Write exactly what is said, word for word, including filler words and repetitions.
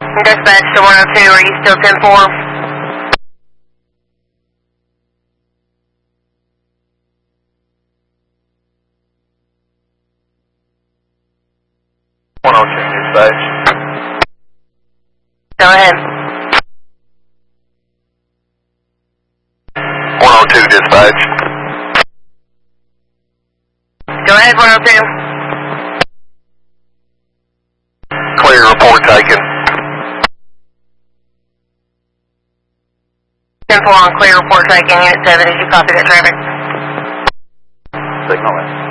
Dispatch to one oh two, are you still ten four? one oh two dispatch. Go ahead. one oh two dispatch. Go ahead, one oh two. Clear, report taken. ten four on clear, report taken. Unit seven, did you copy that traffic? Signal it.